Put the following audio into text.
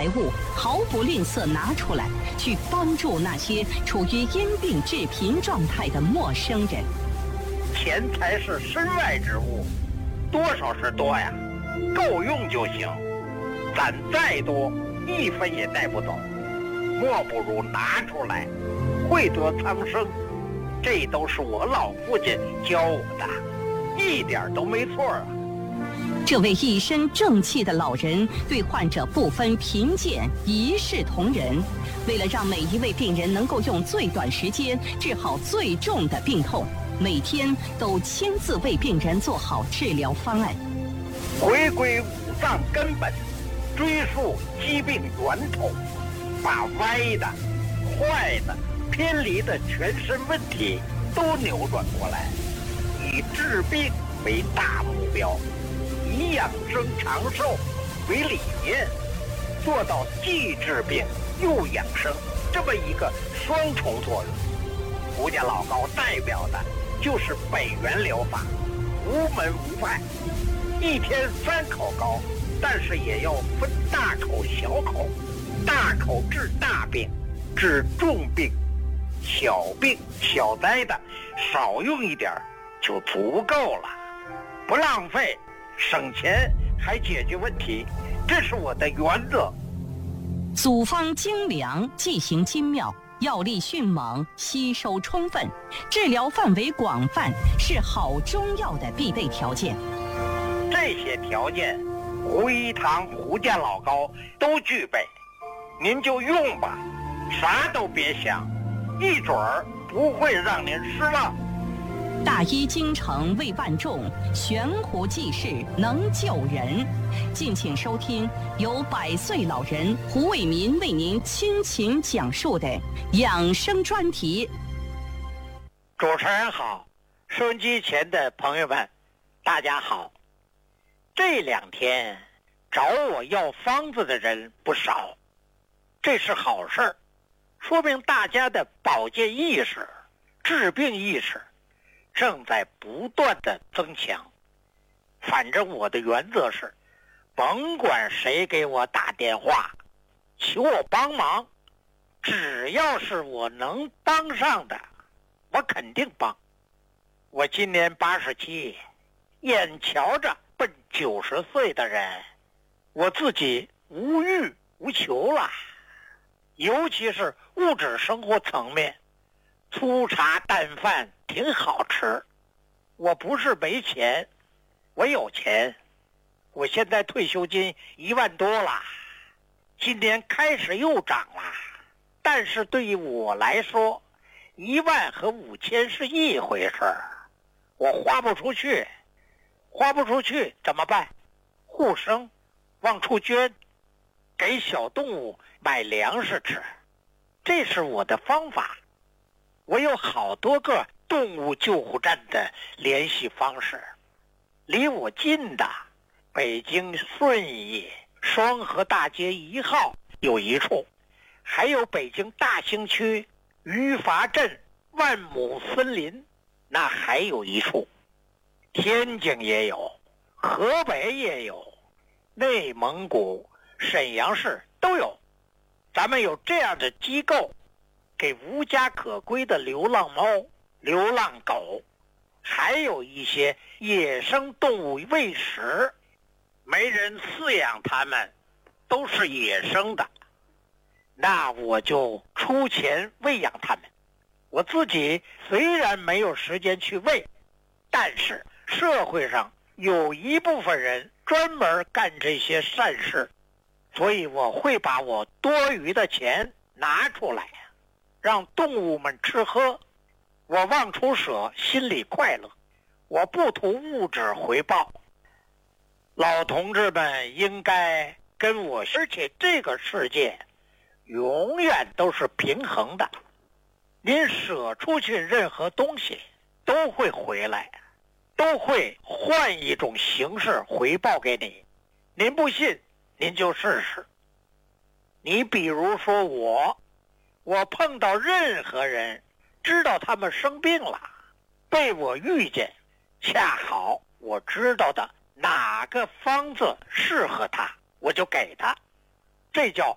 财物毫不吝啬拿出来，去帮助那些处于因病致贫状态的陌生人。 钱财是身外之物，多少是多呀，够用就行。攒再多，一分也带不走，莫不如拿出来，惠泽苍生。这都是我老父亲教我的，一点都没错啊。 这位一身正气的老人对患者不分贫贱，一视同仁。为了让每一位病人能够用最短时间治好最重的病痛，每天都亲自为病人做好治疗方案。 回归五脏根本，追溯疾病源头，把歪的、坏的、偏离的全身问题都扭转过来，以治病为大目标，以养生长寿为理念，做到既治病又养生这么一个双重作用。胡家老高代表的就是北元疗法，无门无派，一天3口膏，但是也要分大口小口，大口治大病，治重病，小病小灾的少用一点就足够了，不浪费，省钱还解决问题，这是我的原则。 组方精良，剂型精妙，药力迅猛，吸收充分，治疗范围广泛，是好中药的必备条件。 这些条件，胡一堂、胡家老高都具备，您就用吧，啥都别想，一准儿不会让您失望。 大医精诚为万众，悬壶济世能救人。敬请收听由100岁老人胡伟民为您倾情讲述的养生专题。 主持人好，收音机前的朋友们，大家好。这2天找我要方子的人不少，这是好事儿，说明大家的保健意识、治病意识正在不断的增强。反正我的原则是，甭管谁给我打电话求我帮忙，只要是我能帮上的，我肯定帮。我今年87，眼瞧着奔90岁的人，我自己无欲无求了。尤其是物质生活层面，粗茶淡饭挺好吃。我不是没钱，我有钱。我现在退休金1万多了，今年开始又涨了。但是对于我来说，1万和5000是一回事儿。我花不出去怎么办？护生，往出捐，给小动物买粮食吃，这是我的方法。我有好多个动物救护站的联系方式，离我近的北京顺义双河大街1号有一处，还有北京大兴区余华镇万亩森林那还有一处，天津也有，河北也有，内蒙古沈阳市都有。咱们有这样的机构，给无家可归的流浪猫、流浪狗，还有一些野生动物喂食，没人饲养它们，都是野生的，那我就出钱喂养它们。我自己虽然没有时间去喂，但是社会上有一部分人专门干这些善事，所以我会把我多余的钱拿出来，让动物们吃喝。我忘出舍，心里快乐，我不图物质回报。老同志们应该跟我，而且这个世界永远都是平衡的，您舍出去任何东西都会回来，都会换一种形式回报给你。您不信，您就试试。你比如说我碰到任何人，知道他们生病了，被我遇见，恰好我知道的哪个方子适合他，我就给他，这叫